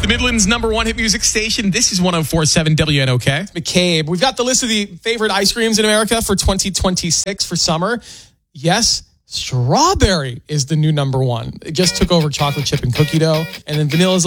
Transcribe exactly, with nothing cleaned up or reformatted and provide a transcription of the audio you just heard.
The Midland's number one hit music station. This is one oh four point seven W N O K. McCabe. We've got the list of the favorite ice creams in America for twenty twenty-six for summer. Yes, strawberry is the new number one. It just took over chocolate chip and cookie dough. And then vanilla is